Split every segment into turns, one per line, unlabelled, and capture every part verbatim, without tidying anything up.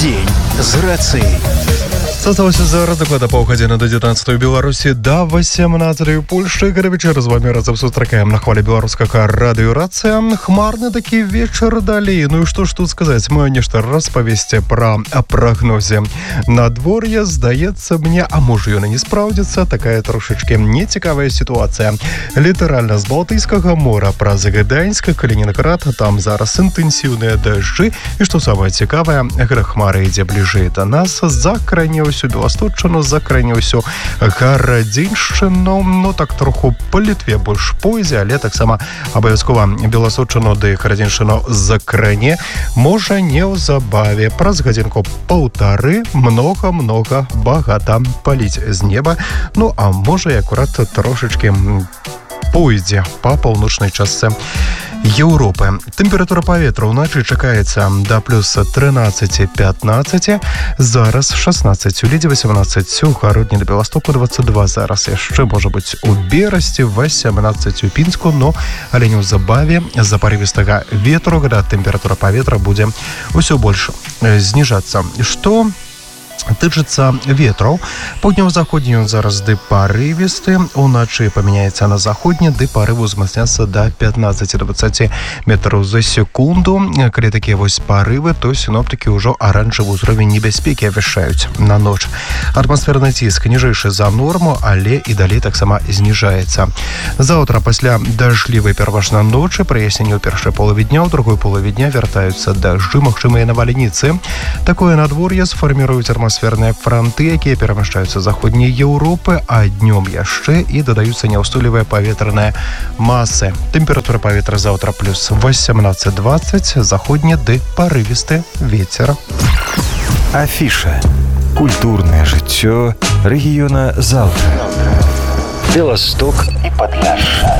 Дзень з рацыяй.
Засталося зараз дакладна паўгадзіны да дзевятнаццатай Беларусі, да васямнаццатай Польшчы. Гары вечар, з вами разам сустракаем на хвалі беларускага радыё Рацыя. Хмарны такі вечар далей. Ну і што ж тут сказаць, маю нешта распавесці пра прагнозе надвор'я. Здаецца мне, а можа ён і не спраўдзіцца, такая трошачкі нецікавая сітуацыя. Літаральна з Балтыйскага мора праз Гданьск, Калінінград, там зараз інтэнсіўныя дажджы. І што самае цікавае, грахмара ідзе бліжэй да нас, закране ўсю Беласточчыну, закране ўсю Гарадзіншчыну, ну так троху па Літве больш пойдзе, але таксама абавязкова Беласточчыну ды Гарадзіншчыну закране. Можа неўзабаве, праз гадзінку паўтары, многа-многа багата паліць з неба. Ну, а можа і акурат трошачкі пойдзе па паўночнай частцы Еўропы. Тэмпература паветра ўначы чакаецца да плюс трынаццаць пятнаццаць, зараз шаснаццаць у Лідзе, васямнаццаць у Гародні да Беластоку, дваццаць два зараз яшчэ можа быць у Берасці, васямнаццаць у Пінску, но але неўзабаве з-за парывістага ветру да тэмпература паветра будзе ўсё больш зніжацца. Што тычыцца ветраў, паўднёва-заходні ён зараз ды парывісты, уначы памяняецца на заходні, ды парывы ўзмацняцца да пятнаццаць-дваццаць метраў за секунду. Калі такія вось парывы, то сіноптыкі ўжо аранжавы ўзровень небяспекі абвяшчаюць на ноч. Атмасферны ціск ніжэйшы за норму, але і далей таксама зніжаецца. Заўтра пасля дажджлівай пераважна ночы, праясненне ў першай палове дня, у другой палове дня вяртаюцца дажджы, магчымыя навальніцы. Такое надвор'е сфарміруюць атмасферныя франты, якія перамяшчаюцца з заходняй Еўропы, а днём яшчэ і дадаюцца няўстойлівыя паветраныя масы. Тэмпература паветра заўтра плюс васямнаццаць-дваццаць, заходні ды парывісты вецер.
Афіша. Культурнае жыццё рэгіёна заўтра. Беласток і Падляшша.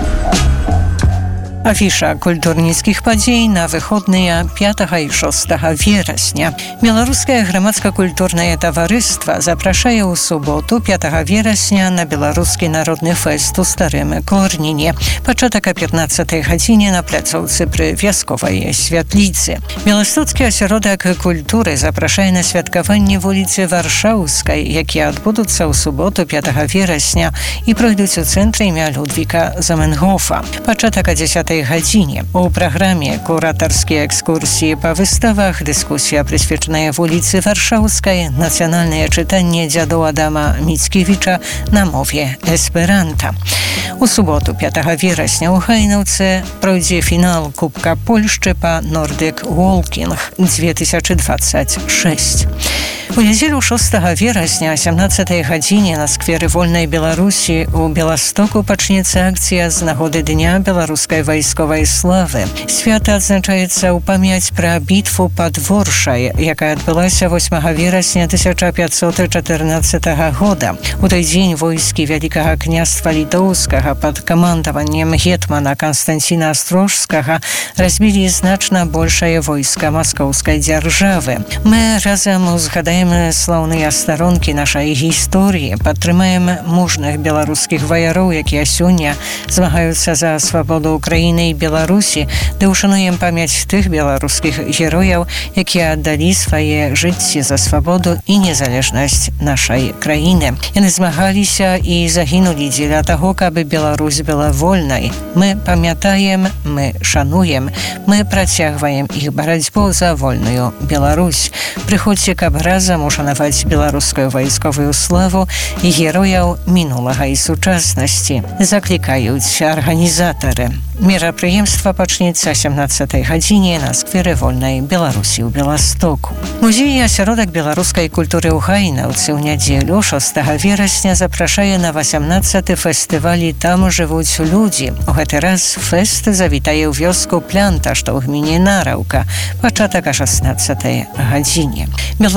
Афіша культурніцкіх падзей на выходныя пятага і шостага верасня. Беларускае грамадска-культурнае таварыства запрашае ў суботу пятага верасня на беларускі народны фэст у Старым Корніне. Пачатак о пятнаццатай гадзіне на пляцоўцы пры вясковай святліцы. Беластоцкі асяродак культуры запрашае на святкаванне вуліцы Варшаўскай, якія адбудуцца ў суботу пятага верасня і пройдуць у цэнтры імя Людвіка Заменгофа. Пачатак о дзесятай гадзіне. У праграме куратарскія экскурсіі па выставах, дыскусія прысвечаная вуліцы Варшаўскай, нацыянальнае чытанне дзядоў Адама Міцкевіча на мове эсперанта. У суботу пятага верасня ў Гайнаўцы пройдзе фінал Кубка Польшчы па Nordic Walking две тысячы двадцать шесть. У нядзелю шостага верасня о сямнаццатай гадзіне на скверы Вольнай Беларусі у Беластоку пачнецца акцыя з нагоды Дня беларускай вайсковай славы. Свята адзначаецца ў памяць пра бітву пад Воршай, якая адбылася восьмага верасня тысяча пятьсот чатырнаццатага года. У той дзень войскі вялікага княства літоўскага пад камандаваннем гетмана Канстанціна Астрожскага разбілі значна большае войска маскоўскай дзяржавы. Мы разам узгадаем слаўныя старонкі нашай гісторыі, падтрымаем мужных беларускіх ваяроў, якія сёння змагаюцца за свабоду Украіны і Беларусі, ды ушануем памяць тых беларускіх герояў, якія аддалі свае жыцці за свабоду і незалежнасць нашай краіны. Яны змагаліся і загінулі дзеля таго, каб Беларусь была вольнай. Мы памятаем, мы шануем, мы працягваем іх барацьбу за вольную Беларусь. Прыходзьце, каб разам ушанаваць беларускую вайсковую славу і герояў мінулага і сучаснасці. Заклікаюць арганізатары. Мерапрыемства пачнецца о сямнаццатай гадзіне на скверы Вольнай Беларусі ў Беластоку. Музей і асяродак беларускай культуры ў Гайнаўцы ў нядзелю шостага верасня запрашае на васямнаццаты фестываль «Там жывуць людзі». У гэты раз фэст завітае ў вёску Плянта, што ў гміне Нараўка, пачатак о шаснаццатай гадзіне. Беларуская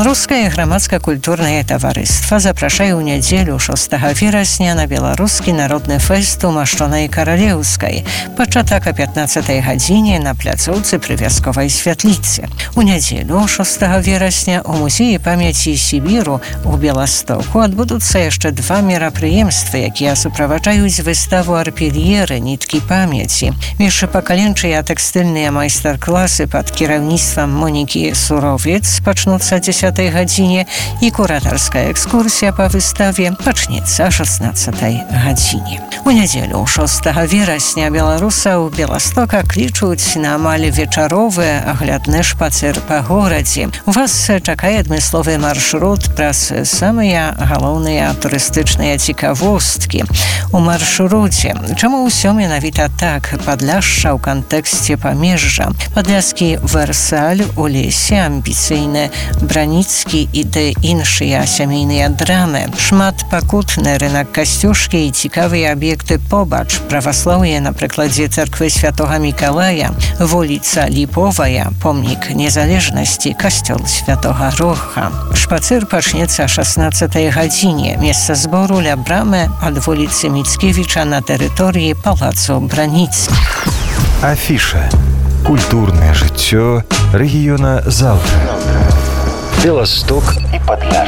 Беларускае грамадска-культурнае таварыства запрашае ў нядзелю шостага верасня на беларускі народны фэст у Машчонай Каралеўскай. Пачатак о пятнаццатай гадзіне на пляцоўцы пры вясковай святліцы. У нядзелю шостага верасня у музеі памяці Сібіру у Беластоку адбудуцца яшчэ два мерапрыемствы, якія суправаджаюць выставу арпельеры ніткі памяці. Міжпакаленчыя тэкстыльныя майстар-класы пад кіраўніцтвам Монікі Суровец пачнуцца дзесятай гадзіне і куратарская экскурсія па выставе пачнецца шаснаццатай гадзіне. У нядзелю шостага верасня беларусаў Беластока клічуць на амаль вечаровы аглядны шпацыр па горадзе. У вас чакае адмысловы маршрут праз самыя галоўныя турыстычныя цікавосткі. У маршруце чаму ўсё менавіта так? Падляшша ў кантэксце памежжа. Падляскі Версаль у лесе, амбіцыйны Браніцкі і ды іншыя сямейныя драмы. Шмат пакутны рынак Касцюшкі і цікавыя аб'екты побач. Праваслаўе на прыкладзе царквы святога Мікалая, вуліца Ліповая, помнік незалежнасці, касцёл святога Роха. Шпацыр пачнецца шаснаццатай гадзіне. Месца збору ля брамы ад вуліцы Міцкевіча на тэрыторыі палацу Браніцкіх.
Афіша. Культурнае жыццё рэгіёна Заўтра. Беласток і Падляшша.